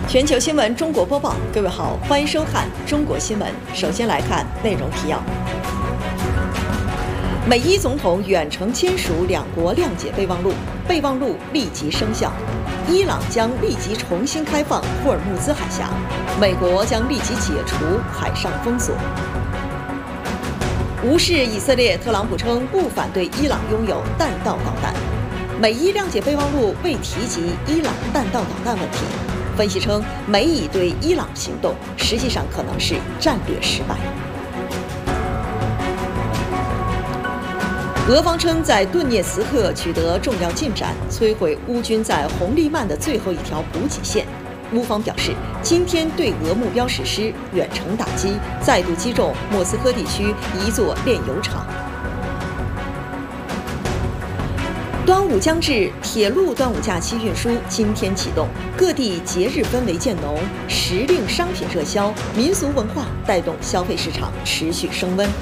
全球新闻中国播报，各位好，欢迎收看中国新闻。首先来看内容提要：美伊总统远程签署两国谅解备忘录，备忘录立即生效。伊朗将立即重新开放霍尔木兹海峡，美国将立即解除海上封锁。无视以色列，特朗普称不反对伊朗拥有弹道导弹。美伊谅解备忘录未提及伊朗弹道导弹问题。分析称，美以对伊朗行动实际上可能是战略失败。俄方称在顿涅茨克取得重要进展，摧毁乌军在红利曼的最后一条补给线。乌方表示，今天对俄目标实施远程打击，再度击中莫斯科地区一座炼油厂。端午将至，铁路端午假期运输今天启动，各地节日氛围渐浓，时令商品热销，民俗文化带动消费市场持续升温。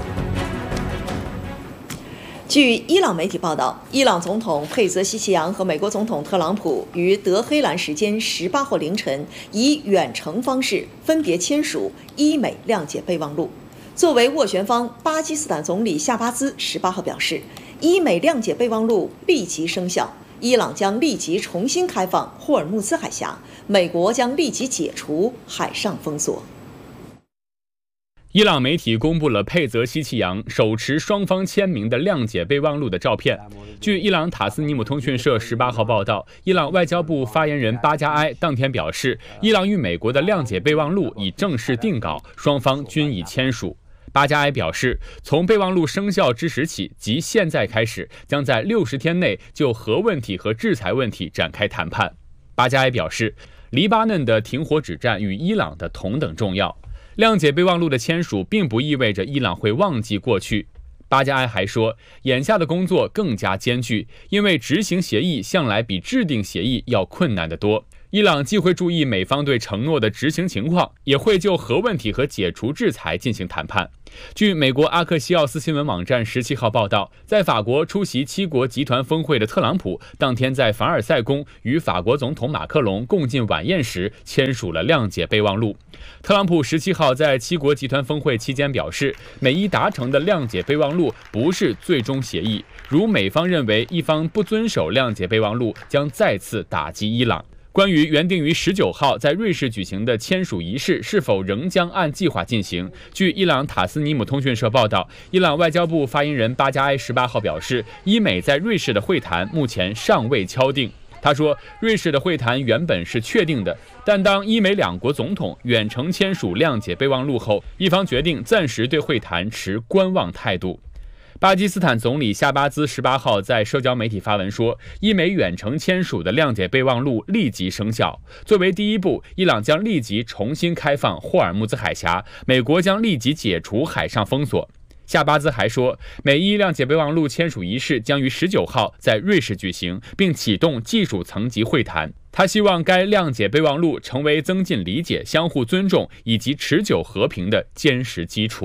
据伊朗媒体报道，伊朗总统佩泽希奇扬和美国总统特朗普于德黑兰时间18号凌晨以远程方式分别签署伊美谅解备忘录。作为斡旋方，巴基斯坦总理夏巴兹18号表示，伊美谅解备忘录立即生效，伊朗将立即重新开放霍尔木兹海峡，美国将立即解除海上封锁。 伊朗媒体公布了佩泽希奇扬手持双方签名的谅解备忘录的照片。据伊朗塔斯尼姆通讯社18号报道，伊朗外交部发言人巴加埃当天表示，伊朗与美国的谅解备忘录已正式定稿，双方均已签署。巴加埃表示，从备忘录生效之时起，即现在开始，将在60天内就核问题和制裁问题展开谈判。巴加埃表示，黎巴嫩的停火止战与伊朗的同等重要。谅解备忘录的签署并不意味着伊朗会忘记过去。巴加埃还说，眼下的工作更加艰巨，因为执行协议向来比制定协议要困难得多。伊朗既会注意美方对承诺的执行情况，也会就核问题和解除制裁进行谈判。据美国阿克西奥斯新闻网站17号报道，在法国出席7国集团峰会的特朗普，当天在凡尔赛宫与法国总统马克龙共进晚宴时，签署了谅解备忘录。特朗普17号在7国集团峰会期间表示，美伊达成的谅解备忘录不是最终协议，如美方认为一方不遵守谅解备忘录，将再次打击伊朗。关于原定于19号在瑞士举行的签署仪式是否仍将按计划进行，据伊朗塔斯尼姆通讯社报道，伊朗外交部发言人巴加埃18号表示，伊美在瑞士的会谈目前尚未敲定。他说，瑞士的会谈原本是确定的，但当伊美两国总统远程签署谅解备忘录后，一方决定暂时对会谈持观望态度。巴基斯坦总理夏巴兹18号在社交媒体发文说，伊美远程签署的谅解备忘录立即生效。作为第一步，伊朗将立即重新开放霍尔木兹海峡，美国将立即解除海上封锁。夏巴兹还说，美伊谅解备忘录签署仪式将于19号在瑞士举行，并启动技术层级会谈。他希望该谅解备忘录成为增进理解、相互尊重以及持久和平的坚实基础。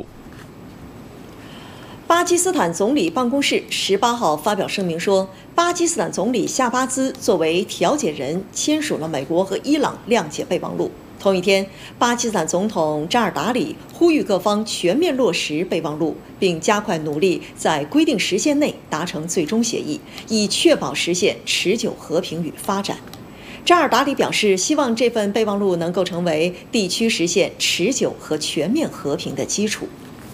巴基斯坦总理办公室18号发表声明说，巴基斯坦总理夏巴兹作为调解人签署了美国和伊朗谅解备忘录。同一天，巴基斯坦总统扎尔达里呼吁各方全面落实备忘录，并加快努力在规定时限内达成最终协议，以确保实现持久和平与发展。扎尔达里表示，希望这份备忘录能够成为地区实现持久和全面和平的基础。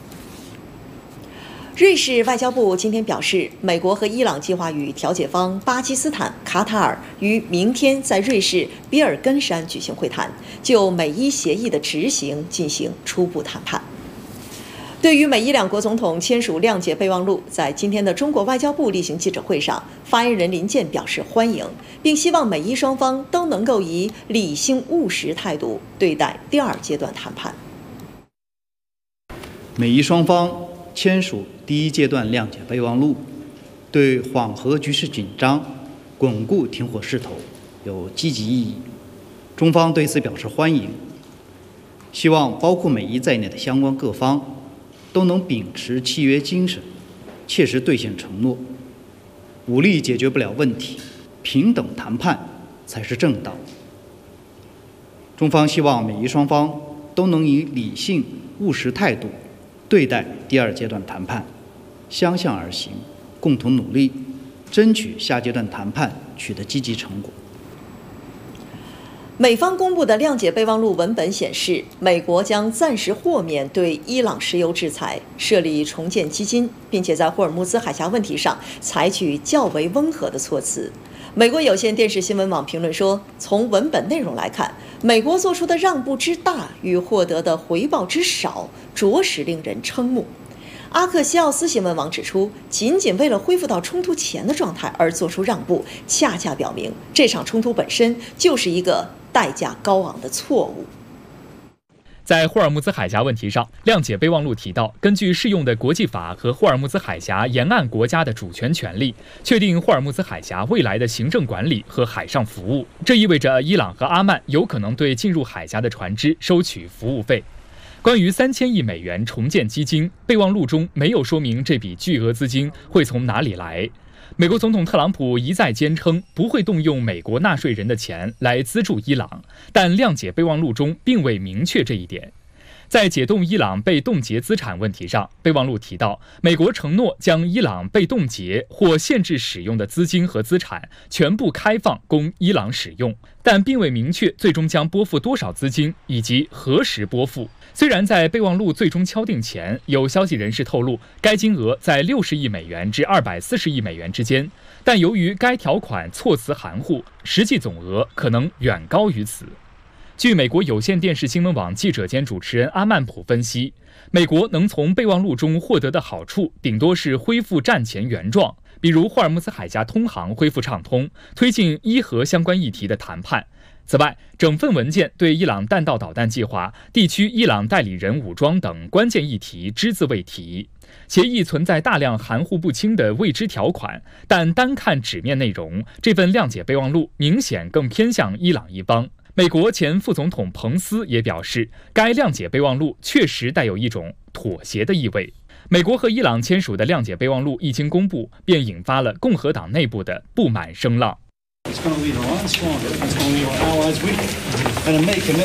瑞士外交部今天表示，美国和伊朗计划与调解方巴基斯坦、卡塔尔于明天在瑞士比尔根山举行会谈，就美伊协议的执行进行初步谈判。对于美伊两国总统签署谅解备忘录，在今天的中国外交部例行记者会上，发言人林健表示欢迎，并希望美伊双方都能够以理性务实态度对待第二阶段谈判。 美伊双方签署第一阶段谅解备忘录，对缓和局势紧张、巩固停火势头有积极意义。中方对此表示欢迎，希望包括美伊在内的相关各方都能秉持契约精神，切实兑现承诺。武力解决不了问题，平等谈判才是正道。 中方希望美伊双方都能以理性务实态度对待第二阶段谈判，相向而行，共同努力，争取下阶段谈判取得积极成果。 美方公布的谅解备忘录文本显示，美国将暂时豁免对伊朗石油制裁，设立重建基金，并且在霍尔木兹海峡问题上采取较为温和的措辞。美国有线电视新闻网评论说，从文本内容来看，美国做出的让步之大与获得的回报之少，着实令人瞠目。阿克西奥斯新闻网指出，仅仅为了恢复到冲突前的状态而做出让步，恰恰表明这场冲突本身就是一个代价高昂的错误。 在霍尔木兹海峡问题上，谅解备忘录提到，根据适用的国际法和霍尔木兹海峡沿岸国家的主权权利，确定霍尔木兹海峡未来的行政管理和海上服务。这意味着伊朗和阿曼有可能对进入海峡的船只收取服务费。关于3000亿美元重建基金，备忘录中没有说明这笔巨额资金会从哪里来。美国总统特朗普一再坚称不会动用美国纳税人的钱来资助伊朗，但谅解备忘录中并未明确这一点。在解冻伊朗被冻结资产问题上，备忘录提到，美国承诺将伊朗被冻结或限制使用的资金和资产全部开放供伊朗使用，但并未明确最终将拨付多少资金以及何时拨付。虽然在备忘录最终敲定前，有消息人士透露该金额在60亿美元至240亿美元之间，但由于该条款措辞含糊，实际总额可能远高于此。据美国有线电视新闻网记者兼主持人阿曼普分析，美国能从备忘录中获得的好处顶多是恢复战前原状，比如霍尔木兹海峡通航恢复畅通，推进伊核相关议题的谈判。此外，整份文件对伊朗弹道导弹计划、地区伊朗代理人武装等关键议题只字未提。协议存在大量含糊不清的未知条款，但单看纸面内容，这份谅解备忘录明显更偏向伊朗一方。美国前副总统彭斯也表示，该谅解备忘录确实带有一种妥协的意味。美国和伊朗签署的谅解备忘录一经公布，便引发了共和党内部的不满声浪。